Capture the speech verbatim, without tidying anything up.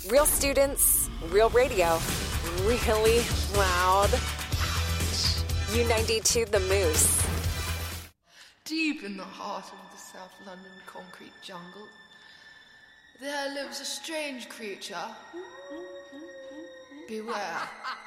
Real students, real radio, really loud. Ouch. U ninety-two The Moose. Deep in the heart of the South London concrete jungle, there lives a strange creature. Beware.